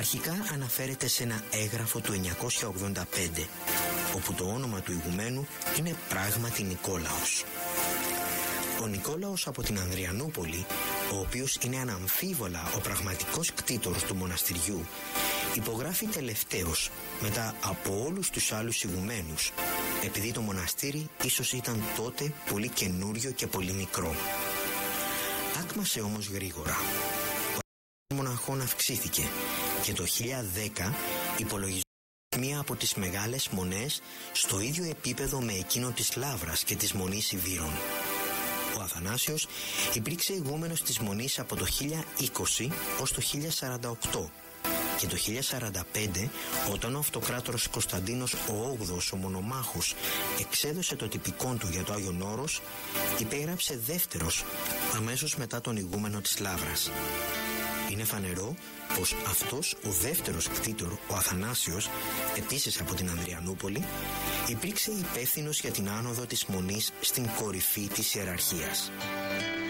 Αρχικά αναφέρεται σε ένα έγγραφο του 985, όπου το όνομα του ηγουμένου είναι πράγματι Νικόλαος. Ο Νικόλαος από την Ανδριανούπολη, ο οποίος είναι αναμφίβολα ο πραγματικός κτήτορος του μοναστηριού, υπογράφει τελευταίος μετά από όλους τους άλλους ηγουμένους, επειδή το μοναστήρι ίσως ήταν τότε πολύ καινούριο και πολύ μικρό. Άκμασε όμως γρήγορα. Ο μοναχών αυξήθηκε και το 1010 υπολογιζόταν μία από τις μεγάλες μονές στο ίδιο επίπεδο με εκείνο της Λαύρας και της Μονής Ιβύρων. Ο Αθανάσιος υπήρξε ηγούμενος της Μονής από το 1020 ως το 1048 και το 1045, όταν ο αυτοκράτορας Κωνσταντίνος ο 8ος, ο Μονομάχος, εξέδωσε το τυπικόν του για το Άγιον Όρος, υπέγραψε δεύτερος αμέσως μετά τον ηγούμενο της Λαύρας. Είναι φανερό πως αυτός ο δεύτερος κτήτορ, ο Αθανάσιος, επίσης από την Ανδριανούπολη, υπήρξε υπεύθυνος για την άνοδο της Μονής στην κορυφή της ιεραρχίας.